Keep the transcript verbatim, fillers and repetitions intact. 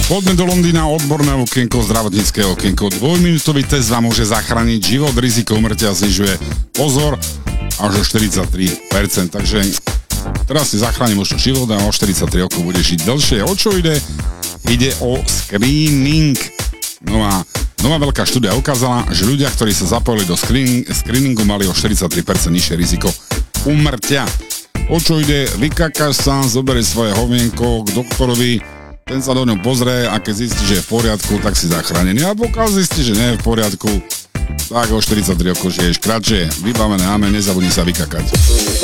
Poďme do Londýna, odborné okienko, zdravotnícke okienko. Dvojminútový test vám môže zachrániť život, riziko umrtia znižuje, pozor, až o štyridsaťtri percent. Takže teraz si zachráni možno život a o štyridsaťtri rokov budeš žiť dlhšie. O čo ide? Ide o screening. Nová, nová veľká štúdia ukázala, že ľudia, ktorí sa zapojili do screening, screeningu, mali o štyridsaťtri percent nižšie riziko umrtia. O čo ide? Vykakáš sa, zoberieš svoje hovienko k doktorovi, ten sa do ňom pozrie a keď zistí, že je v poriadku, tak si zachránený. A pokiaľ zistí, že nie je v poriadku, tak o štyridsaťtri rokov žiješ kratšie. Vybavené, amen, nezabudni sa vykakať.